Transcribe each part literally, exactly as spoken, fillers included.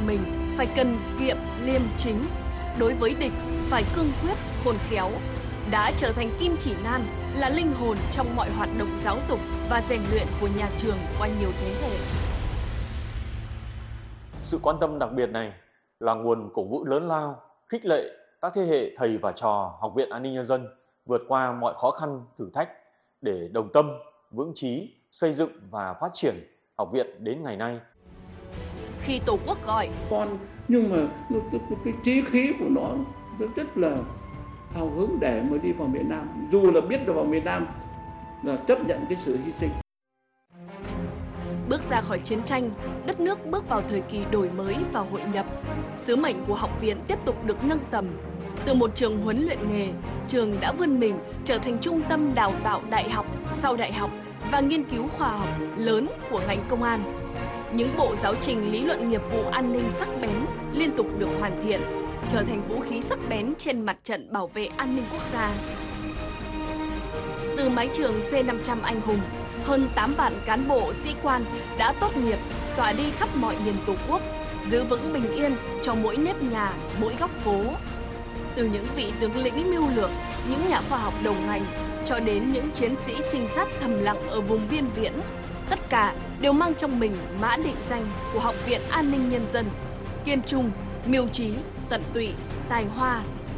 mình phải cần kiệm liêm chính, đối với địch phải cương quyết khôn khéo, đã trở thành kim chỉ nan, là linh hồn trong mọi hoạt động giáo dục và rèn luyện của nhà trường qua nhiều thế hệ. Sự quan tâm đặc biệt này là nguồn cổ vũ lớn lao, khích lệ các thế hệ thầy và trò Học viện An ninh Nhân dân vượt qua mọi khó khăn, thử thách để đồng tâm, vững chí, xây dựng và phát triển học viện đến ngày nay. Khi Tổ quốc gọi, con nhưng mà cái, cái, cái trí khí của nó rất, rất là hào hứng để mà đi vào miền Nam, dù là biết là vào miền Nam là chấp nhận cái sự hy sinh. bước ra khỏi chiến tranh, đất nước bước vào thời kỳ đổi mới và hội nhập. Sứ mệnh của học viện tiếp tục được nâng tầm. Từ một trường huấn luyện nghề, trường đã vươn mình trở thành trung tâm đào tạo đại học, sau đại học và nghiên cứu khoa học lớn của ngành công an. Những bộ giáo trình lý luận nghiệp vụ an ninh sắc bén liên tục được hoàn thiện, trở thành vũ khí sắc bén trên mặt trận bảo vệ an ninh quốc gia. Từ mái trường C năm trăm anh hùng, hơn tám vạn cán bộ sĩ quan đã tốt nghiệp, tỏa đi khắp mọi miền Tổ quốc, giữ vững bình yên cho mỗi nếp nhà, mỗi góc phố. Từ những vị tướng lĩnh mưu lược, những nhà khoa học đầu ngành, cho đến những chiến sĩ trinh sát thầm lặng ở vùng biên viễn, tất cả đều mang trong mình mã định danh của Học viện An ninh Nhân dân: kiên trung, mưu trí, tận tụy, tài hoa.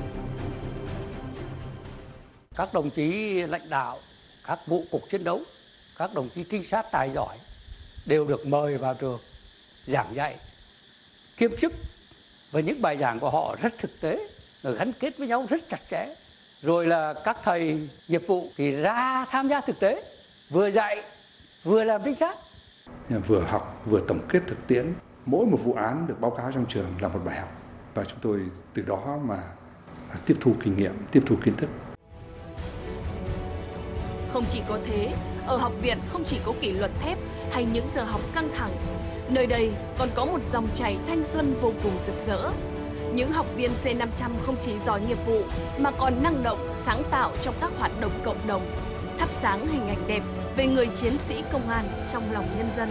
Các đồng chí lãnh đạo các vụ cục chiến đấu, các đồng chí trinh sát tài giỏi đều được mời vào trường giảng dạy kiêm chức, và những bài giảng của họ rất thực tế, gắn kết với nhau rất chặt chẽ. Rồi là các thầy nghiệp vụ thì ra tham gia thực tế, vừa dạy vừa làm trinh sát, vừa học vừa tổng kết thực tiễn. Mỗi một vụ án được báo cáo trong trường là một bài học, và chúng tôi từ đó mà tiếp thu kinh nghiệm, tiếp thu kiến thức. Không chỉ có thế, ở học viện không chỉ có kỷ luật thép hay những giờ học căng thẳng, nơi đây còn có một dòng chảy thanh xuân vô cùng rực rỡ. Những học viên C năm trăm không chỉ giỏi nghiệp vụ mà còn năng động, sáng tạo trong các hoạt động cộng đồng, thắp sáng hình ảnh đẹp về người chiến sĩ công an trong lòng nhân dân.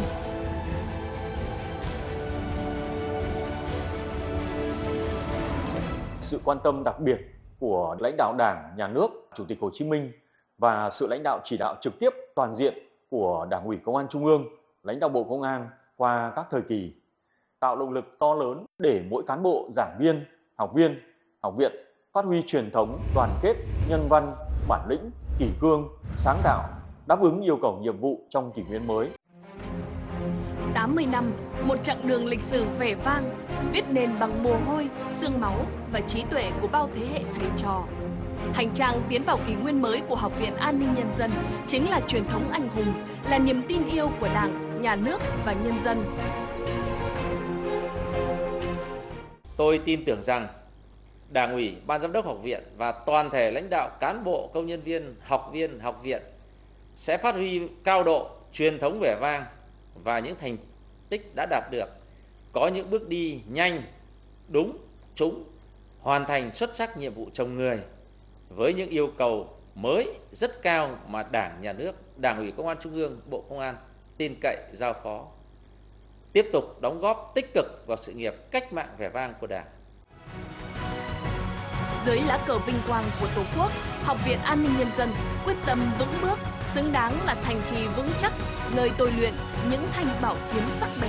Sự quan tâm đặc biệt của lãnh đạo Đảng, Nhà nước, Chủ tịch Hồ Chí Minh và sự lãnh đạo chỉ đạo trực tiếp toàn diện của Đảng ủy Công an Trung ương, lãnh đạo Bộ Công an qua các thời kỳ, tạo động lực to lớn để mỗi cán bộ, giảng viên, học viên, học viện phát huy truyền thống đoàn kết, nhân văn, bản lĩnh, kỷ cương, sáng tạo, đáp ứng yêu cầu nhiệm vụ trong kỷ nguyên mới. tám mươi năm, một chặng đường lịch sử vẻ vang, viết nên bằng mồ hôi, xương máu và trí tuệ của bao thế hệ thầy trò. Hành trang tiến vào kỷ nguyên mới của Học viện An ninh Nhân dân chính là truyền thống anh hùng, là niềm tin yêu của Đảng, Nhà nước và nhân dân. Tôi tin tưởng rằng Đảng ủy, Ban giám đốc học viện và toàn thể lãnh đạo cán bộ, công nhân viên, học viên, học viện sẽ phát huy cao độ truyền thống vẻ vang và những thành tích đã đạt được, có những bước đi nhanh, đúng, trúng, hoàn thành xuất sắc nhiệm vụ chồng người với những yêu cầu mới rất cao mà Đảng, Nhà nước, Đảng ủy Công an Trung ương, Bộ Công an tin cậy giao phó. Tiếp tục đóng góp tích cực vào sự nghiệp cách mạng vẻ vang của Đảng. Dưới lá cờ vinh quang của Tổ quốc, Học viện An ninh Nhân dân quyết tâm vững bước, xứng đáng là thành trì vững chắc, nơi tôi luyện những thanh bảo kiếm sắc bén